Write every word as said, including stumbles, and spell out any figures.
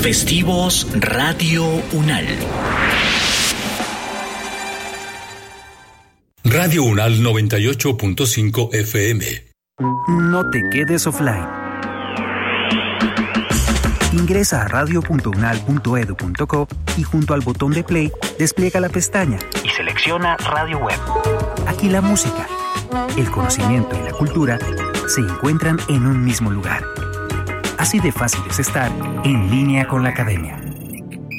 Festivos Radio Unal. Radio Unal noventa y ocho punto cinco F M. No te quedes offline. Ingresa a radio punto unal punto edu punto co y junto al botón de play despliega la pestaña y selecciona Radio Web. Aquí la música, el conocimiento y la cultura se encuentran en un mismo lugar. Así de fácil es estar en línea con la academia.